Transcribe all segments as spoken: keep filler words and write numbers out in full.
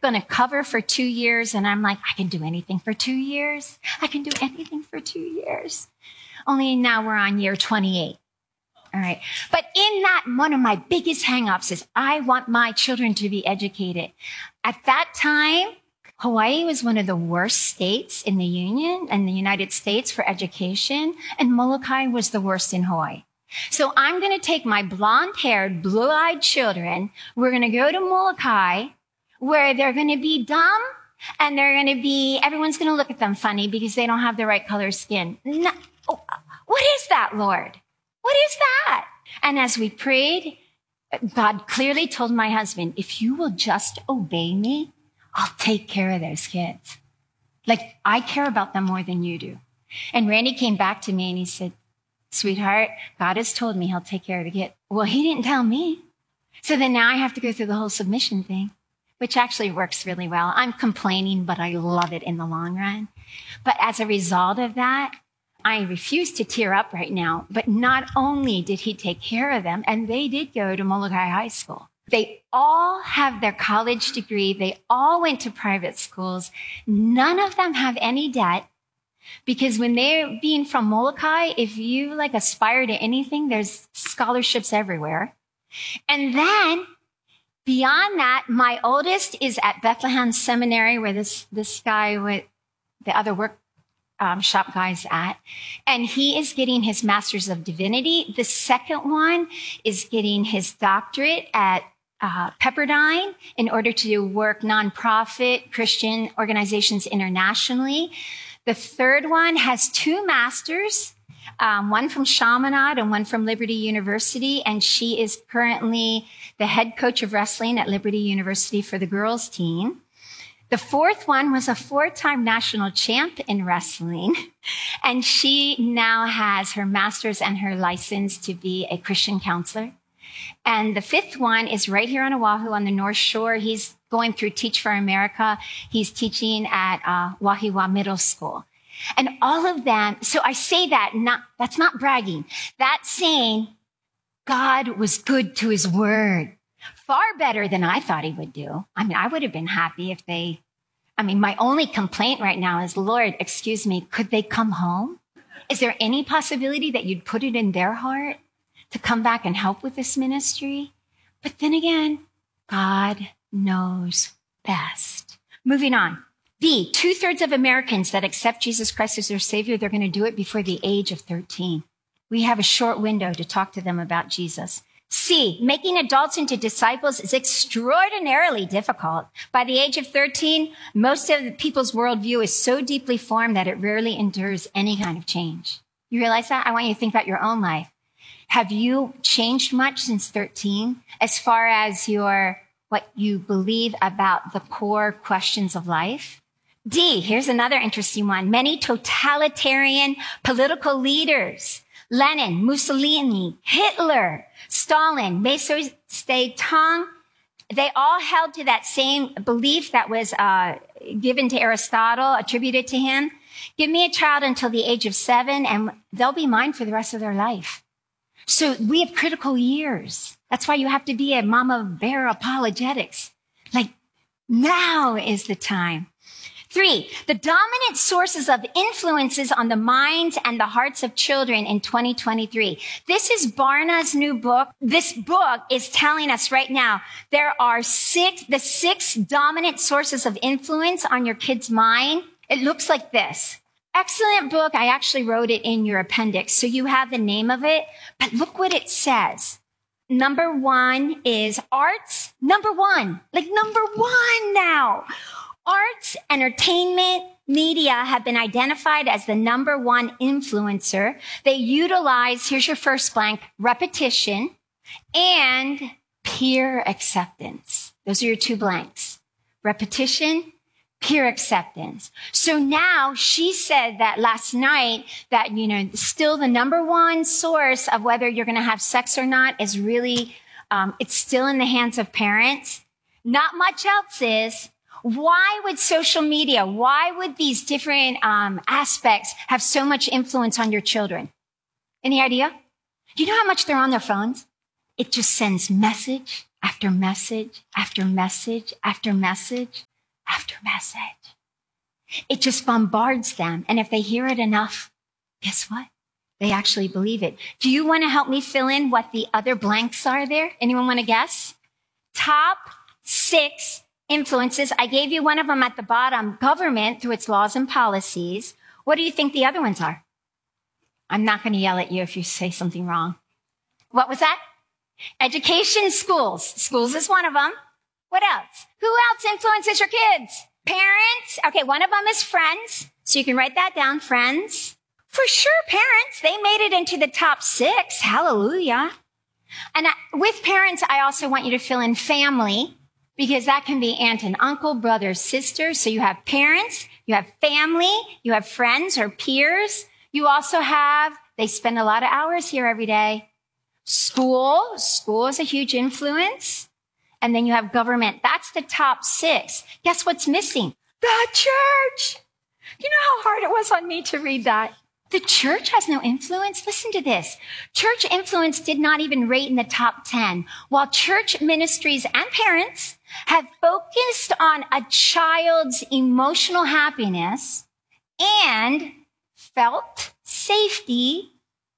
going to cover for two years. And I'm like, I can do anything for two years. I can do anything for two years. Only now we're on year twenty-eight. All right. But in that, one of my biggest hangups is I want my children to be educated. At that time, Hawaii was one of the worst states in the Union and the United States for education, and Molokai was the worst in Hawaii. So I'm going to take my blonde-haired, blue-eyed children. We're going to go to Molokai, where they're going to be dumb, and they're going to be, everyone's going to look at them funny because they don't have the right color skin. No, oh, what is that, Lord? What is that? And as we prayed, God clearly told my husband, if you will just obey me, I'll take care of those kids. Like, I care about them more than you do. And Randy came back to me and he said, sweetheart, God has told me he'll take care of the kid. Well, he didn't tell me. So then now I have to go through the whole submission thing, which actually works really well. I'm complaining, but I love it in the long run. But as a result of that, I refuse to tear up right now. But not only did he take care of them, and they did go to Molokai High School. They all have their college degree. They all went to private schools. None of them have any debt. Because when they're being from Molokai, if you like aspire to anything, there's scholarships everywhere. And then beyond that, my oldest is at Bethlehem Seminary, where this, this guy with the other work um, shop guy's at. And he is getting his Master's of Divinity. The second one is getting his doctorate at Uh, Pepperdine in order to work nonprofit Christian organizations internationally. The third one has two masters, um, one from Chaminade and one from Liberty University, and she is currently the head coach of wrestling at Liberty University for the girls team. The fourth one was a four-time national champ in wrestling, and she now has her master's and her license to be a Christian counselor. And the fifth one is right here on Oahu on the North Shore. He's going through Teach for America. He's teaching at uh, Wahiawa Middle School. And all of them, so I say that, not, that's not bragging. That's saying God was good to his word. Far better than I thought he would do. I mean, I would have been happy if they, I mean, my only complaint right now is, Lord, excuse me, could they come home? Is there any possibility that you'd put it in their heart to come back and help with this ministry? But then again, God knows best. Moving on. B, two-thirds of Americans that accept Jesus Christ as their Savior, they're going to do it before the age of thirteen. We have a short window to talk to them about Jesus. C, making adults into disciples is extraordinarily difficult. By the age of thirteen, most of the people's worldview is so deeply formed that it rarely endures any kind of change. You realize that? I want you to think about your own life. Have you changed much since thirteen as far as your, what you believe about the core questions of life? D, here's another interesting one. Many totalitarian political leaders, Lenin, Mussolini, Hitler, Stalin, Mao Zedong, they all held to that same belief that was uh, given to Aristotle, attributed to him. Give me a child until the age of seven, and they'll be mine for the rest of their life. So we have critical years. That's why you have to be a mama bear apologetics. Like, now is the time. Three, the dominant sources of influences on the minds and the hearts of children in twenty twenty-three. This is Barna's new book. This book is telling us right now there are six, the six dominant sources of influence on your kid's mind. It looks like this. Excellent book. I actually wrote it in your appendix, so you have the name of it. But look what it says. Number one is arts. Number one, like number one now. Arts, entertainment, media have been identified as the number one influencer. They utilize, here's your first blank, repetition and peer acceptance. Those are your two blanks. Repetition, peer acceptance. So now she said that last night that, you know, still the number one source of whether you're going to have sex or not is really, um, it's still in the hands of parents. Not much else is. Why would social media, why would these different um, aspects have so much influence on your children? Any idea? Do you know how much they're on their phones? It just sends message after message after message after message. after message. It just bombards them. And if they hear it enough, guess what? They actually believe it. Do you want to help me fill in what the other blanks are there? Anyone want to guess? Top six influences. I gave you one of them at the bottom. Government through its laws and policies. What do you think the other ones are? I'm not going to yell at you if you say something wrong. What was that? Education, schools. Schools is one of them. What else? Who else influences your kids? Parents. Okay, one of them is friends. So you can write that down, friends. For sure, parents. They made it into the top six. Hallelujah. And I, with parents, I also want you to fill in family, because that can be aunt and uncle, brother, sister. So you have parents, you have family, you have friends or peers. You also have, they spend a lot of hours here every day. School. School is a huge influence. And then you have government. That's the top six. Guess what's missing? The church. You know how hard it was on me to read that? The church has no influence. Listen to this. Church influence did not even rate in the top ten. While church ministries and parents have focused on a child's emotional happiness and felt safety,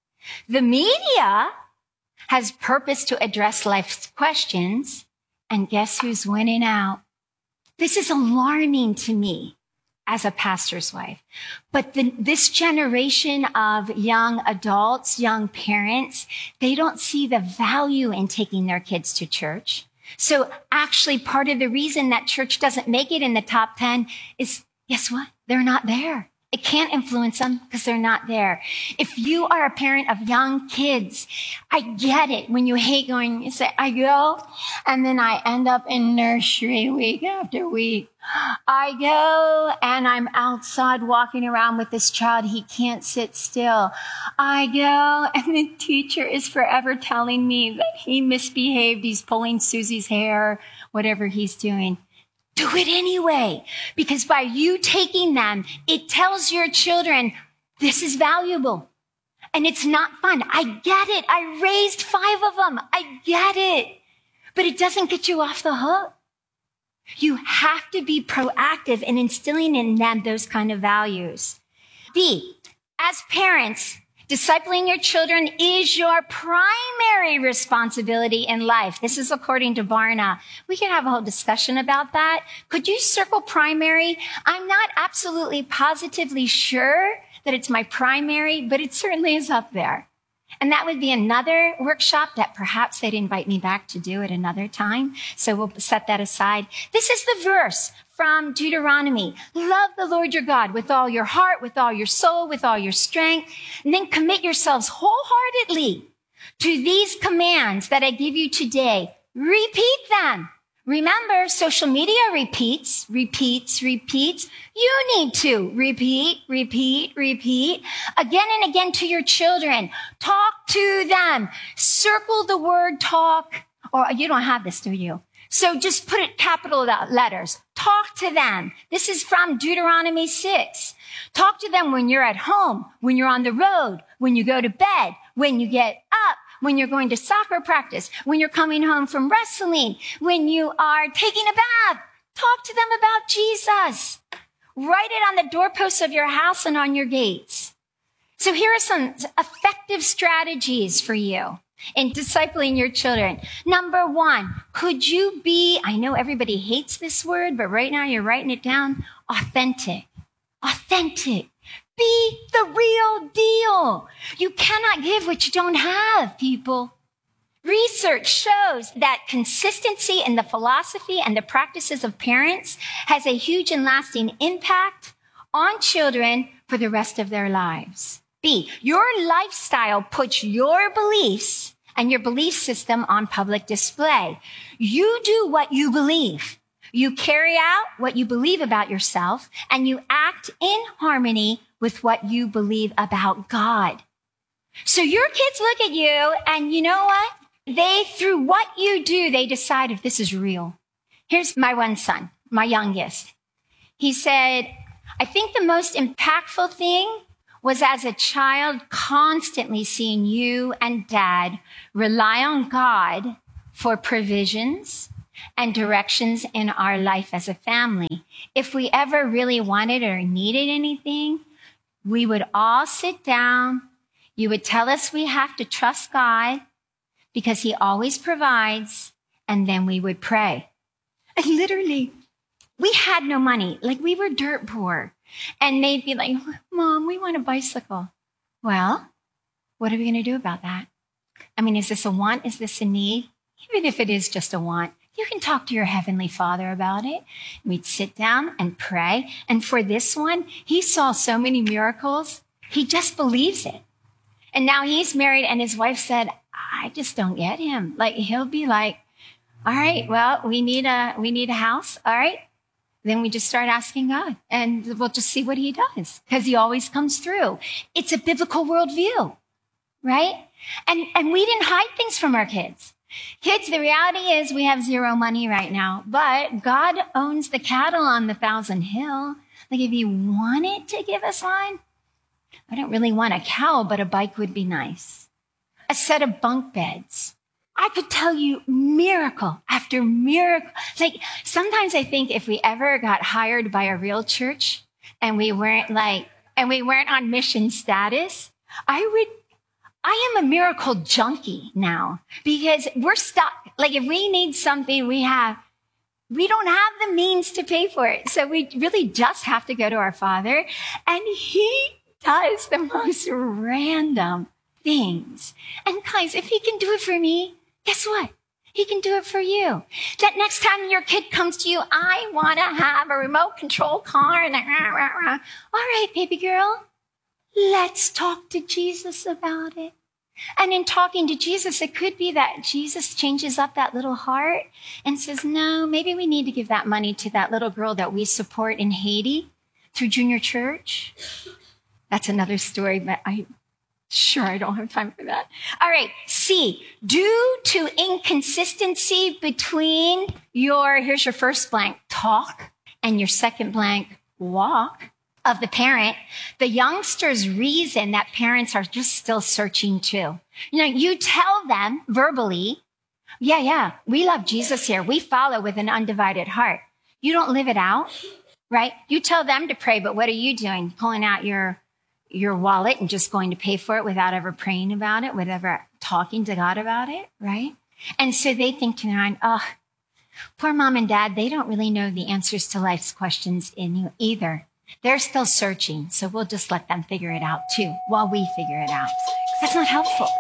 the media has purpose to address life's questions. And guess who's winning out? This is alarming to me as a pastor's wife. But the, this generation of young adults, young parents, they don't see the value in taking their kids to church. So actually part of the reason that church doesn't make it in the top ten is, guess what? They're not there. It can't influence them because they're not there. If you are a parent of young kids, I get it when you hate going, you say, I go, and then I end up in nursery week after week. I go and I'm outside walking around with this child. He can't sit still. I go and the teacher is forever telling me that he misbehaved. He's pulling Susie's hair, whatever he's doing. Do it anyway, because by you taking them, it tells your children, this is valuable and it's not fun. I get it. I raised five of them. I get it, but it doesn't get you off the hook. You have to be proactive in instilling in them those kind of values. B, as parents, discipling your children is your primary responsibility in life. This is according to Barna. We can have a whole discussion about that. Could you circle primary? I'm not absolutely positively sure that it's my primary, but it certainly is up there. And that would be another workshop that perhaps they'd invite me back to do at another time. So we'll set that aside. This is the verse from Deuteronomy. Love the Lord your God with all your heart, with all your soul, with all your strength, and then commit yourselves wholeheartedly to these commands that I give you today. Repeat them. Remember, social media repeats, repeats, repeats. You need to repeat, repeat, repeat again and again to your children. Talk to them. Circle the word talk, or you don't have this, do you? So just put it capital letters. Talk to them. This is from Deuteronomy six. Talk to them when you're at home, when you're on the road, when you go to bed, when you get up, when you're going to soccer practice, when you're coming home from wrestling, when you are taking a bath. Talk to them about Jesus. Write it on the doorposts of your house and on your gates. So here are some effective strategies for you in discipling your children. Number one, could you be, I know everybody hates this word, but right now you're writing it down, authentic. Authentic. Be the real deal. You cannot give what you don't have, people. Research shows that consistency in the philosophy and the practices of parents has a huge and lasting impact on children for the rest of their lives. B, your lifestyle puts your beliefs and your belief system on public display. You do what you believe. You carry out what you believe about yourself, and you act in harmony with what you believe about God. So your kids look at you, and you know what? They, through what you do, they decide if this is real. Here's my one son, my youngest. He said, I think the most impactful thing was as a child constantly seeing you and dad rely on God for provisions, and directions in our life as a family. If we ever really wanted or needed anything, we would all sit down. You would tell us we have to trust God because he always provides, and then we would pray. And literally, we had no money. Like, we were dirt poor. And they'd be like, Mom, we want a bicycle. Well, what are we going to do about that? I mean, is this a want? Is this a need? Even if it is just a want, you can talk to your Heavenly Father about it. We'd sit down and pray. And for this one, he saw so many miracles. He just believes it. And now he's married, and his wife said, I just don't get him. Like, he'll be like, all right, well, we need a, we need a house. All right. Then we just start asking God, and we'll just see what he does, because he always comes through. It's a biblical worldview, right? And, and we didn't hide things from our kids. Kids, the reality is we have zero money right now, but God owns the cattle on the thousand hill. Like, if you wanted to give us one, I don't really want a cow, but a bike would be nice. A set of bunk beds. I could tell you miracle after miracle. Like, sometimes I think if we ever got hired by a real church and we weren't like, and we weren't on mission status, I would, I am a miracle junkie now, because we're stuck. Like, if we need something, we have, we don't have the means to pay for it. So we really just have to go to our Father, and he does the most random things. And guys, if he can do it for me, guess what? He can do it for you. That next time your kid comes to you, I want to have a remote control car. And rah, rah, rah. All right, baby girl, let's talk to Jesus about it. And in talking to Jesus, it could be that Jesus changes up that little heart and says, no, maybe we need to give that money to that little girl that we support in Haiti through Junior Church. That's another story, but I Sure, I don't have time for that. All right. C, due to inconsistency between your, here's your first blank, talk, and your second blank, walk of the parent, the youngsters reason that parents are just still searching too. You know, you tell them verbally, yeah, yeah, we love Jesus here. We follow with an undivided heart. You don't live it out, right? You tell them to pray, but what are you doing? Pulling out your your wallet and just going to pay for it without ever praying about it, without ever talking to God about it, right? And so they think to their mind, oh, poor mom and dad, they don't really know the answers to life's questions in you either. They're still searching, so we'll just let them figure it out too, while we figure it out. That's not helpful.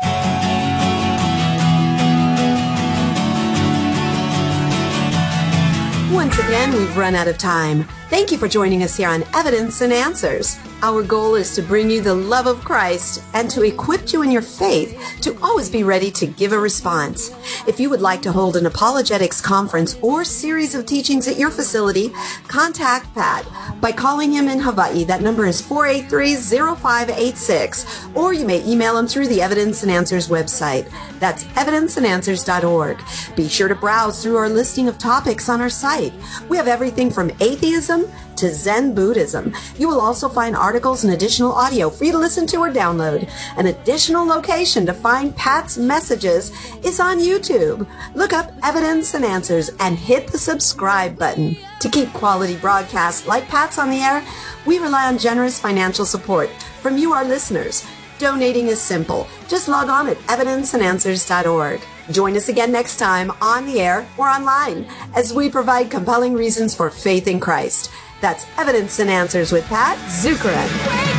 Once again, we've run out of time. Thank you for joining us here on Evidence and Answers. Our goal is to bring you the love of Christ and to equip you in your faith to always be ready to give a response. If you would like to hold an apologetics conference or series of teachings at your facility, contact Pat by calling him in Hawaii. That number is four eight three, zero five eight six, or you may email him through the Evidence and Answers website. That's evidence and answers dot org. Be sure to browse through our listing of topics on our site. We have everything from atheism to Zen Buddhism. You will also find articles and additional audio for you to listen to or download. An additional location to find Pat's messages is on YouTube. Look up Evidence and Answers and hit the subscribe button. To keep quality broadcasts like Pat's on the air, we rely on generous financial support from you, our listeners. Donating is simple. Just log on at evidence and answers dot org. Join us again next time on the air or online as we provide compelling reasons for faith in Christ. That's Evidence and Answers with Pat Zukeran.